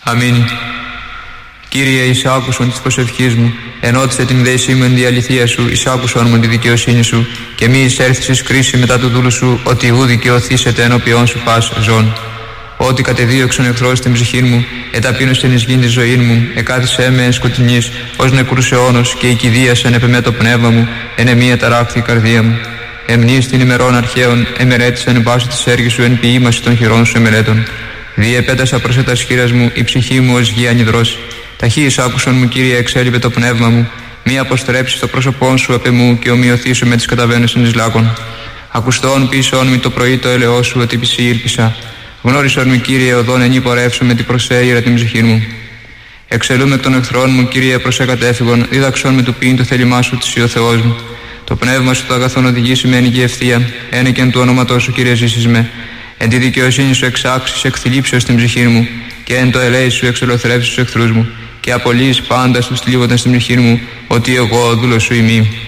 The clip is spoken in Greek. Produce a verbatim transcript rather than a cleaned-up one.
Αμήν. Κύριε, εις άκουσον της προσευχής μου, ενώτισε την δέσή μου εν τη αληθεία σου, εις άκουσον μου τη δικαιοσύνη σου, και μη εισέρθεις εις κρίση μετά του δούλου σου, ότι ου δικαιωθήσετε ενώπιον σου πας ζών. Ότι κατεδίωξον εχθρός την ψυχή μου, εταπείνωσεν εις γην τη ζωή μου, εκάθισε με εν σκοτεινής, ως νεκρούς αιώνος, και οικηδίασεν επεμέ το πνεύμα μου, εν εμία ταράχθη η καρδία μου. Εμνείς την ημερών αρχαίων, εμερέτησαν βάση της έργης σου εν ποιήμαση των χειρών σου εμερέτων. Διεπέτασα προς τα σχήρας μου, η ψυχή μου ως γη ανυδρός. Ταχύης άκουσον μου, Κύριε, εξέλιπε το πνεύμα μου. Μη αποστρέψεις το πρόσωπό σου απ' εμού και ομοιωθήσου με τις καταβαίνουσιν εις λάκων. Ακουστών πίσων μη το πρωί το έλεος σου, ότι πισή ήλπισα. Γνώρισον μου, Κύριε, οδόν ενή πορεύσω με την προσέειρα την ψυχή μου. Εξελούμε εκ των εχθρών μου, Κύριε, προς εκατέφυγον, δίδαξον με του ποιήν το θέλημά σου της ο Θεός μου. Το πνεύμα σου το αγαθόν οδηγήσει με ενική ευθεία, ένεκεν του ονόματός σου, Κύριε, ζήσεις με. Εν τη δικαιοσύνη σου εξάξεις εκθλίψεως την ψυχή μου, και εν το ελέη σου εξολοθρεύσεις τους εχθρούς μου, και απολύεις πάντα στους θλίβοντας στην ψυχή μου, ότι εγώ ο δούλος σου ημί.